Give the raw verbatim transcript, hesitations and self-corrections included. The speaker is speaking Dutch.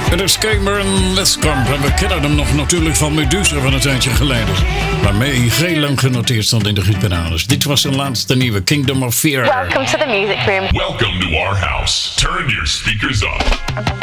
Het is Cameron Lescamp en we kennen hem nog natuurlijk van Medusa van een tijdje geleden. Waarmee hij heel lang genoteerd stond in de hitparades. Dit was zijn laatste nieuwe, Kingdom of Fear. Welcome to the music room. Welcome to our house. Turn your speakers up.